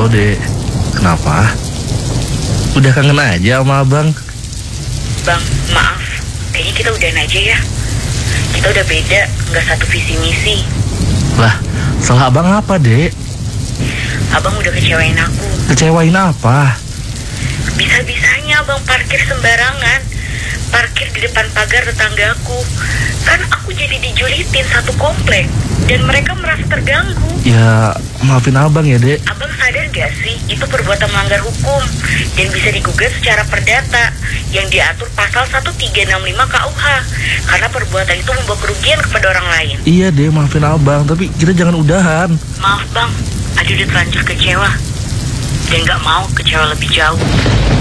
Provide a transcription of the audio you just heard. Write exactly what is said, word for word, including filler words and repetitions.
Halo Dek, kenapa? Udah kangen aja sama abang? Bang, maaf, kayaknya kita udahan aja ya. Kita udah beda, nggak satu visi misi. Lah, salah abang apa Dek? Abang udah kecewain aku. Kecewain apa? Bisa-bisanya abang parkir sembarangan. Parkir di depan pagar tetanggaku. Kan aku jadi dijulitin satu komplek. Dan mereka merasa terganggu. Ya, maafin abang ya Dek. Abang sadar gak sih, itu perbuatan melanggar hukum. Dan bisa digugat secara perdata. Yang diatur pasal seribu tiga ratus enam puluh lima K U H. Karena perbuatan itu membawa kerugian kepada orang lain. Iya Dek, maafin abang, tapi kita jangan udahan. Maaf bang, Adi udah terlanjur kecewa. Dan gak mau kecewa lebih jauh.